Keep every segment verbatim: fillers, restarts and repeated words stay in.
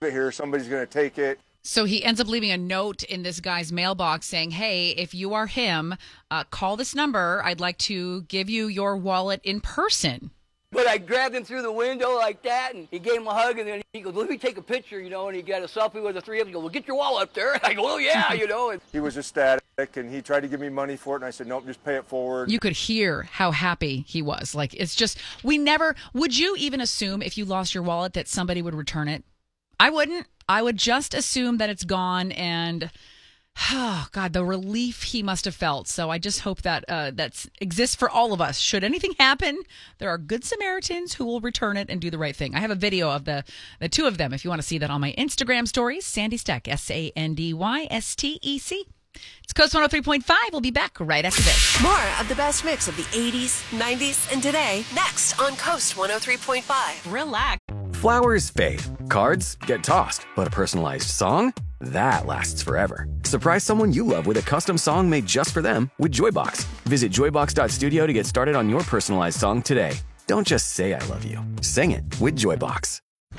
it here. Somebody's going to take it. So he ends up leaving a note in this guy's mailbox saying, hey, if you are him, uh, call this number. I'd like to give you your wallet in person. But I grabbed him through the window like that, and he gave him a hug, and then he goes, let me take a picture, you know, and he got a selfie with the three of them. He goes, well, get your wallet up there. And I go, oh, yeah, you know. And he was ecstatic, and he tried to give me money for it, and I said, nope, just pay it forward. You could hear how happy he was. Like, it's just, we never, would you even assume if you lost your wallet that somebody would return it? I wouldn't. I would just assume that it's gone, and oh God, the relief he must have felt. So I just hope that uh, that exists for all of us. Should anything happen, there are good Samaritans who will return it and do the right thing. I have a video of the, the two of them if you want to see that on my Instagram stories. Sandy Steck, S A N D Y S T E C. It's Coast one oh three point five. We'll be back right after this. More of the best mix of the eighties, nineties, and today next on Coast one oh three point five. Relax. Flowers fade, cards get tossed, but a personalized song? That lasts forever. Surprise someone you love with a custom song made just for them with Joybox. Visit joybox dot studio to get started on your personalized song today. Don't just say I love you. Sing it with Joybox.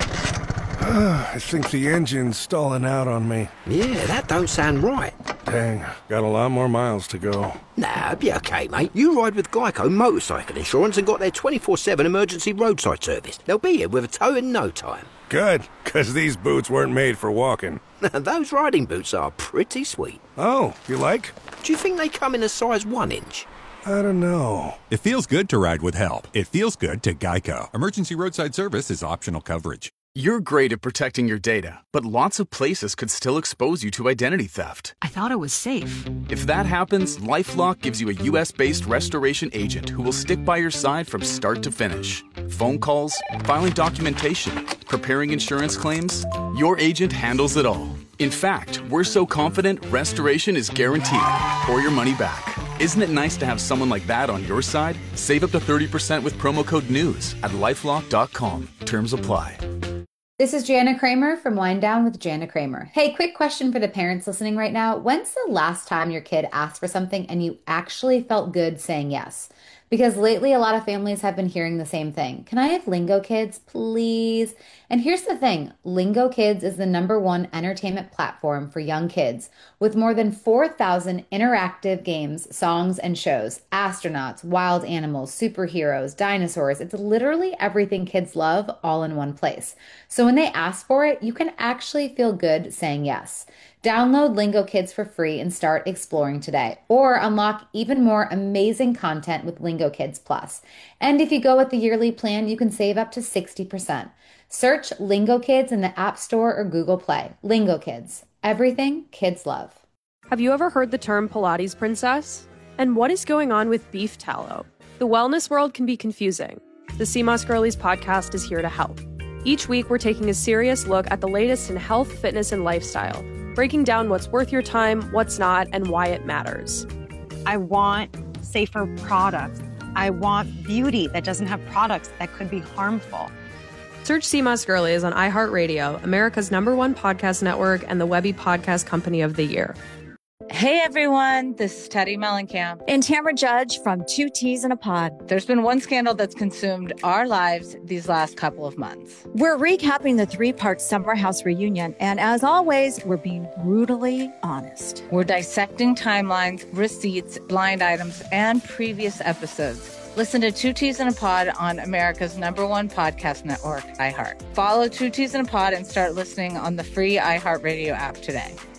I think the engine's stalling out on me. Yeah, that don't sound right. Dang, got a lot more miles to go. Nah, be okay, mate. You ride with Geico Motorcycle Insurance and got their twenty-four seven emergency roadside service. They'll be here with a tow in no time. Good, because these boots weren't made for walking. Those riding boots are pretty sweet. Oh, you like? Do you think they come in a size one inch? I don't know. It feels good to ride with help. It feels good to Geico. Emergency roadside service is optional coverage. You're great at protecting your data, but lots of places could still expose you to identity theft. I thought it was safe. If that happens, LifeLock gives you a U S based restoration agent who will stick by your side from start to finish. Phone calls, filing documentation, preparing insurance claims, your agent handles it all. In fact, we're so confident restoration is guaranteed or your money back. Isn't it nice to have someone like that on your side? Save up to thirty percent with promo code NEWS at lifelock dot com. Terms apply. This is Jana Kramer from Wind Down with Jana Kramer. Hey, quick question for the parents listening right now. When's the last time your kid asked for something and you actually felt good saying yes? Because lately a lot of families have been hearing the same thing. Can I have Lingo Kids, please? And here's the thing. Lingo Kids is the number one entertainment platform for young kids with more than four thousand interactive games, songs, and shows. Astronauts, wild animals, superheroes, dinosaurs. It's literally everything kids love all in one place. So when they ask for it, you can actually feel good saying yes. Download Lingo Kids for free and start exploring today, or unlock even more amazing content with Lingo Kids Plus. And if you go with the yearly plan, you can save up to sixty percent. Search Lingo Kids in the App Store or Google Play. Lingo Kids, everything kids love. Have you ever heard the term Pilates princess? And what is going on with beef tallow? The wellness world can be confusing. The C M O S Girlies podcast is here to help. Each week, we're taking a serious look at the latest in health, fitness, and lifestyle, breaking down what's worth your time, what's not, and why it matters. I want safer products. I want beauty that doesn't have products that could be harmful. Search C M O S Girlies on iHeartRadio, America's number one podcast network, and the Webby Podcast Company of the Year. Hey everyone, this is Teddy Mellencamp and Tamara Judge from Two Teas in a Pod. There's been one scandal that's consumed our lives these last couple of months. We're recapping the three-part Summer House reunion, and as always, we're being brutally honest. We're dissecting timelines, receipts, blind items, and previous episodes. Listen to Two Teas in a Pod on America's number one podcast network, iHeart. Follow Two Teas in a Pod and start listening on the free iHeartRadio app today.